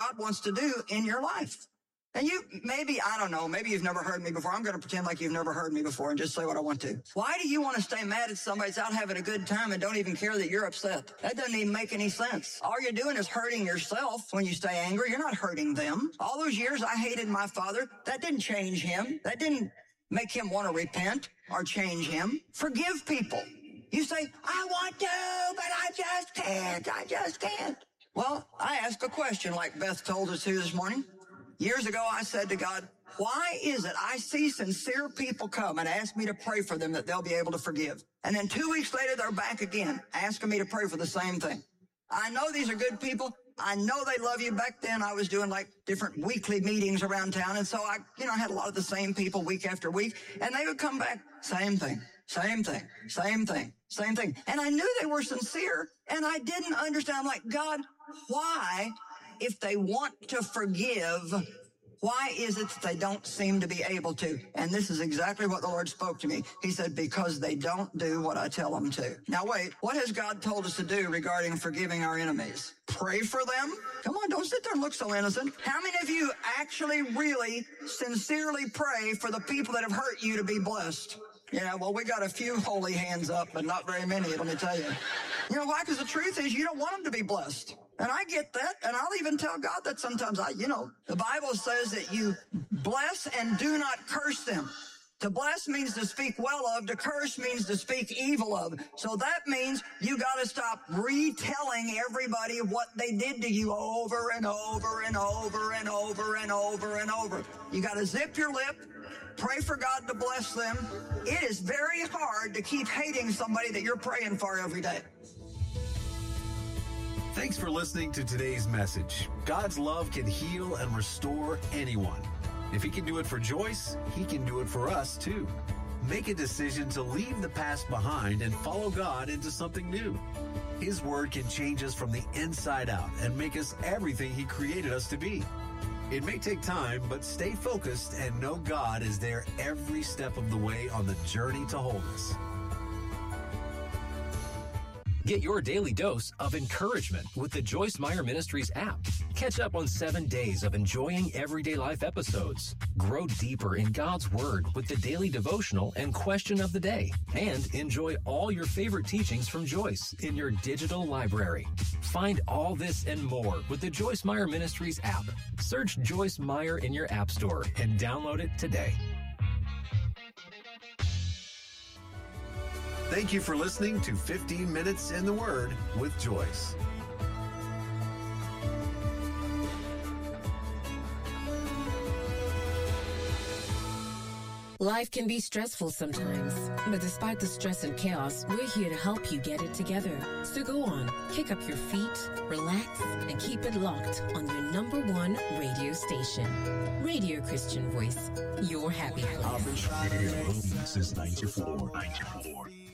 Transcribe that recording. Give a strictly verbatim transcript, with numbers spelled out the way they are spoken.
God wants to do in your life. And you, maybe, I don't know, maybe you've never heard me before. I'm going to pretend like you've never heard me before and just say what I want to. Why do you want to stay mad at somebody that's out having a good time and don't even care that you're upset? That doesn't even make any sense. All you're doing is hurting yourself when you stay angry. You're not hurting them. All those years I hated my father, that didn't change him. That didn't make him want to repent or change him. Forgive people. You say, I want to, but I just can't. I just can't. Well, I ask a question like Beth told us to this morning. Years ago, I said to God, why is it I see sincere people come and ask me to pray for them that they'll be able to forgive? And then two weeks later, they're back again, asking me to pray for the same thing. I know these are good people. I know they love you. Back then, I was doing like different weekly meetings around town. And so I, you know, I had a lot of the same people week after week. And they would come back, same thing, same thing, same thing, same thing. And I knew they were sincere. And I didn't understand. I'm like, God, why, if they want to forgive, why is it that they don't seem to be able to? And this is exactly what the Lord spoke to me. He said, because they don't do what I tell them to. Now, wait, what has God told us to do regarding forgiving our enemies? Pray for them? Come on, don't sit there and look so innocent. How many of you actually really sincerely pray for the people that have hurt you to be blessed? Yeah, well, we got a few holy hands up, but not very many, let me tell you. You know why? Because the truth is you don't want them to be blessed. And I get that, and I'll even tell God that sometimes. I, you know, the Bible says that you bless and do not curse them. To bless means to speak well of. To curse means to speak evil of. So that means you got to stop retelling everybody what they did to you over and over and over and over and over and over. You got to zip your lip. Pray for God to bless them. It is very hard to keep hating somebody that you're praying for every day. Thanks for listening to today's message. God's love can heal and restore anyone. If he can do it for Joyce, he can do it for us too. Make a decision to leave the past behind and follow God into something new. His word can change us from the inside out and make us everything he created us to be. It may take time, but stay focused and know God is there every step of the way on the journey to wholeness. Get your daily dose of encouragement with the Joyce Meyer Ministries app. Catch up on seven days of enjoying everyday life episodes. Grow deeper in God's Word with the daily devotional and question of the day. And enjoy all your favorite teachings from Joyce in your digital library. Find all this and more with the Joyce Meyer Ministries app. Search Joyce Meyer in your app store and download it today. Thank you for listening to fifteen minutes in the Word with Joyce. Life can be stressful sometimes, but despite the stress and chaos, we're here to help you get it together. So go on, kick up your feet, relax, and keep it locked on your number one radio station. Radio Christian Voice, your happy place. I've been trying to since ninety-four. ninety-four.